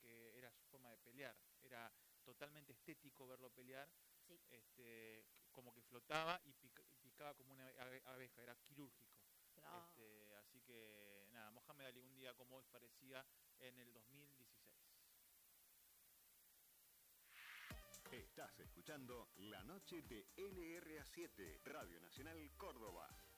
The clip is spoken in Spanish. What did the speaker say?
que era su forma de pelear. Era totalmente estético verlo pelear, Sí. como que flotaba y picaba como una abeja, era quirúrgico. Claro. Así que nada, Mohamed Ali un día como hoy parecía en el 2016. Estás escuchando La Noche de LRA7, Radio Nacional Córdoba.